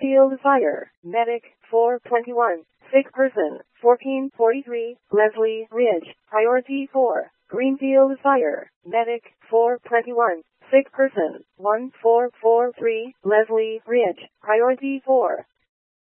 Greenfield Fire, Medic, 421, sick person, 1443, Leslie Ridge, priority 4. Greenfield Fire, Medic, 421, sick person, 1443, Leslie Ridge, priority 4.